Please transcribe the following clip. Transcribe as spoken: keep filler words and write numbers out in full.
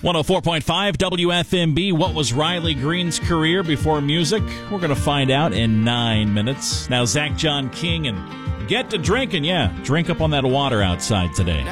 one oh four point five W F M B. What was Riley Green's career before music? We're going to find out in nine minutes. Now, Zach John King and Get to Drinking. Yeah, drink up on that water outside today.